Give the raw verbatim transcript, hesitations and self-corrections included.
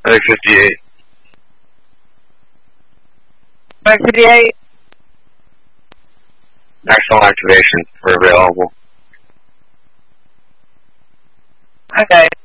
Like fifty-eight. Like fifty-eight? Maximum activation for available. Okay.